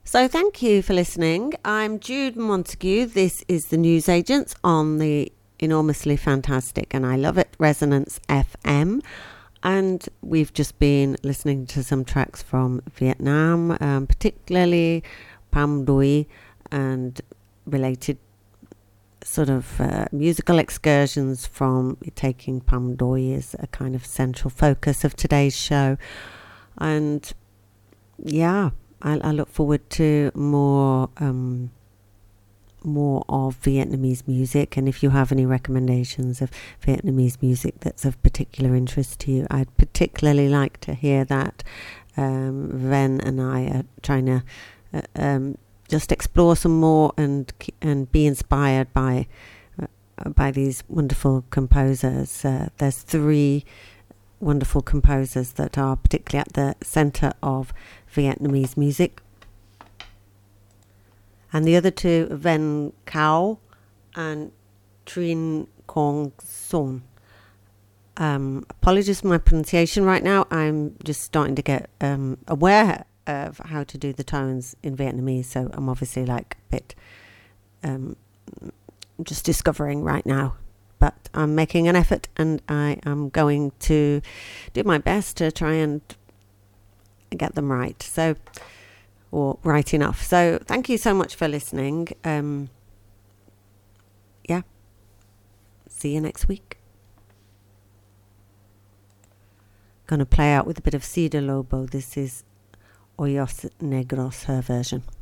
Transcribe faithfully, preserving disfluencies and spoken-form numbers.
So thank you for listening. I'm Jude Montague. This is the News Agents on the enormously fantastic, and I love it, Resonance F M. And we've just been listening to some tracks from Vietnam, um, particularly Pham Dui and related sort of uh, musical excursions from taking Pham Dui as a kind of central focus of today's show. And yeah, I, I look forward to more um, more of Vietnamese music, and if you have any recommendations of Vietnamese music that's of particular interest to you, I'd particularly like to hear that. um, Ven and I are trying to uh, um, just explore some more and and be inspired by uh, by these wonderful composers. Uh, there's three wonderful composers that are particularly at the centre of Vietnamese music. And the other two, Ven Cao and Trinh Quang Son. Um, apologies for my pronunciation right now. I'm just starting to get um, aware of how to do the tones in Vietnamese. So I'm obviously like a bit um, just discovering right now. But I'm making an effort, and I am going to do my best to try and get them right. So... or right enough. So thank you so much for listening. Um, yeah. See you next week. Gonna play out with a bit of Cida Lobo. This is Oyos Negros, her version.